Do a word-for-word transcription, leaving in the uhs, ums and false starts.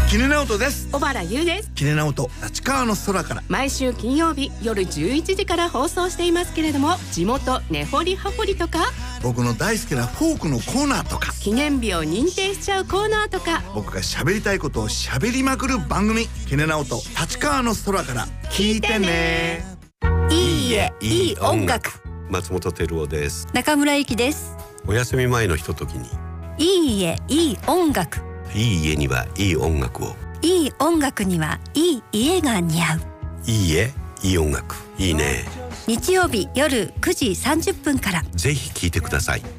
キネナオトです。 小原優です。 キネナオト立川の空から毎週金曜日夜じゅういちじから放送していますけれども、地元根掘り葉掘りとか、 僕の大好きなフォークのコーナーとか、 記念日を認定しちゃうコーナーとか、 僕が喋りたいことを喋りまくる番組、キネナオト立川の空から聞いてね。 いいえ、いい音楽。 松本照夫です。 中村ゆきです。 お休み前のひとときに、 いいえ、いい音楽。 いい家にはいい音楽を、 いい音楽にはいい家が似合う。 いい家、いい音楽、いいね。 日曜日夜くじさんじゅっぷんからぜひ聴いてください。